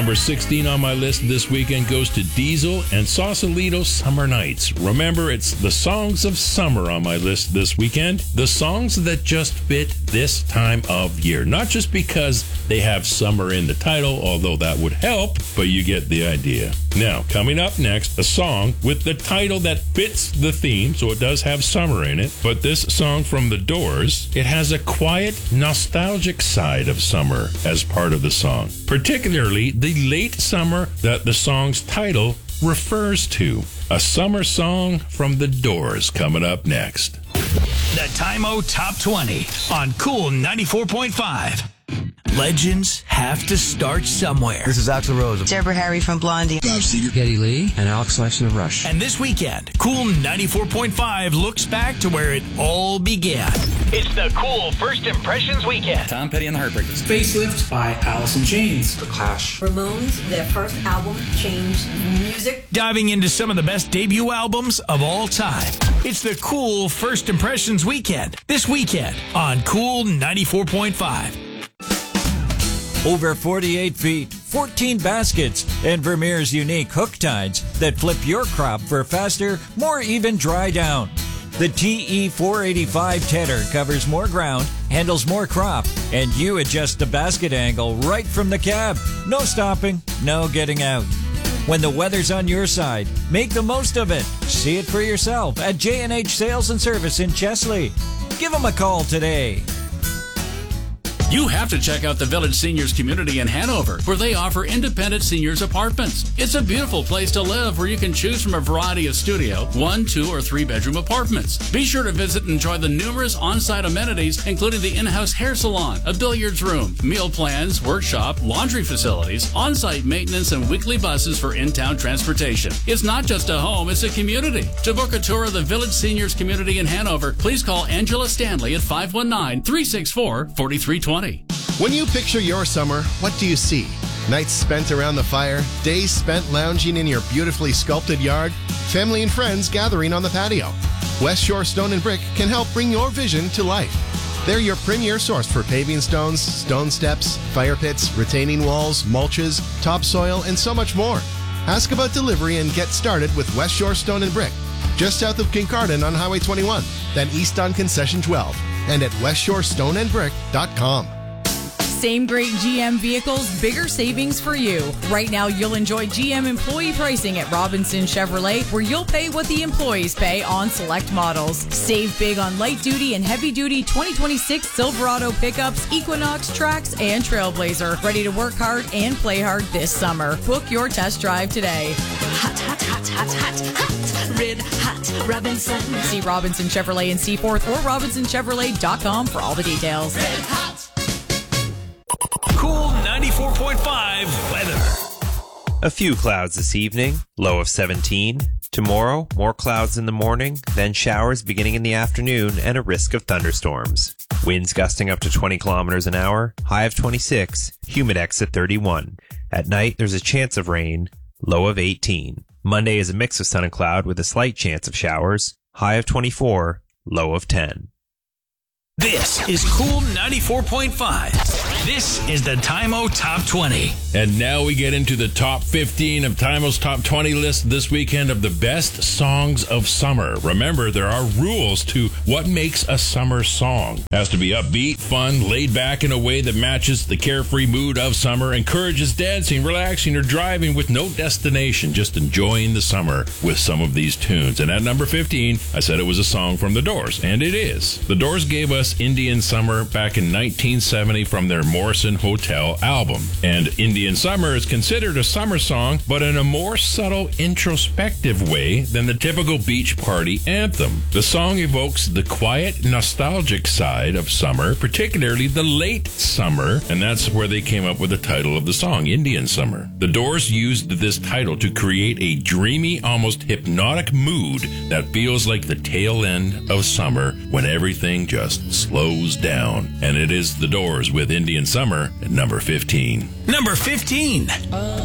Number 16 on my list this weekend goes to Diesel and Sausalito Summer Nights. Remember, it's the songs of summer on my list this weekend. The songs that just fit this time of year. Not just because they have summer in the title, although that would help, but you get the idea. Now, coming up next, a song with the title that fits the theme, so it does have summer in it. But this song from The Doors, it has a quiet, nostalgic side of summer as part of the song. Particularly the late summer that the song's title refers to. A summer song from The Doors coming up next. The Time-O Top 20 on Cool 94.5. Legends have to start somewhere. This is Axl Rose. Deborah Harry from Blondie. Bob Seger, Geddy Lee, and Alex Lifeson of Rush. And this weekend, Cool 94.5 looks back to where it all began. It's the Cool First Impressions Weekend. Tom Petty and the Heartbreakers. Facelift by Alice in Chains. The Clash. Ramones, their first album, changed music. Diving into some of the best debut albums of all time. It's the Cool First Impressions Weekend. This weekend on Cool 94.5. Over 48 feet, 14 baskets, and Vermeer's unique hook tides that flip your crop for faster, more even dry down. The TE485 tedder covers more ground, handles more crop, and you adjust the basket angle right from the cab. No stopping, no getting out. When the weather's on your side, make the most of it. See it for yourself at J&H Sales and Service in Chesley. Give them a call today. You have to check out the Village Seniors Community in Hanover, where they offer independent seniors apartments. It's a beautiful place to live where you can choose from a variety of studio, 1, 2, or 3 bedroom apartments. Be sure to visit and enjoy the numerous on-site amenities, including the in-house hair salon, a billiards room, meal plans, workshop, laundry facilities, on-site maintenance, and weekly buses for in-town transportation. It's not just a home, it's a community. To book a tour of the Village Seniors Community in Hanover, please call Angela Stanley at 519-364-4320. When you picture your summer, what do you see? Nights spent around the fire, days spent lounging in your beautifully sculpted yard, family and friends gathering on the patio. West Shore Stone and Brick can help bring your vision to life. They're your premier source for paving stones, stone steps, fire pits, retaining walls, mulches, topsoil, and so much more. Ask about delivery and get started with West Shore Stone and Brick, just south of Kincardine on Highway 21, then east on Concession 12, and at westshorestoneandbrick.com. Same great GM vehicles, bigger savings for you. Right now, you'll enjoy GM employee pricing at Robinson Chevrolet, where you'll pay what the employees pay on select models. Save big on light-duty and heavy-duty 2026 Silverado pickups, Equinox, Trax, and Trailblazer. Ready to work hard and play hard this summer. Book your test drive today. Hot, hot, hot, hot, hot, hot. Red hot Robinson. See Robinson Chevrolet in Seaforth or RobinsonChevrolet.com for all the details. Red hot. Cool 94.5 weather. A few clouds this evening, low of 17. Tomorrow, more clouds in the morning, then showers beginning in the afternoon and a risk of thunderstorms. Winds gusting up to 20 kilometers an hour, high of 26, humidex at 31. At night, there's a chance of rain, low of 18. Monday is a mix of sun and cloud with a slight chance of showers, high of 24, low of 10. This is Cool 94.5. This is the Time-O Top 20. And now we get into the top 15 of Time-O's Top 20 list this weekend of the best songs of summer. Remember, there are rules to what makes a summer song. It has to be upbeat, fun, laid back in a way that matches the carefree mood of summer, encourages dancing, relaxing, or driving with no destination, just enjoying the summer with some of these tunes. And at number 15, I said it was a song from The Doors, and it is. The Doors gave us Indian Summer back in 1970 from their Morrison Hotel album. And Indian Summer is considered a summer song, but in a more subtle, introspective way than the typical beach party anthem. The song evokes the quiet, nostalgic side of summer, particularly the late summer, and that's where they came up with the title of the song, Indian Summer. The Doors used this title to create a dreamy, almost hypnotic mood that feels like the tail end of summer when everything just slows down. And it is The Doors with Indian Summer at number 15. Number 15.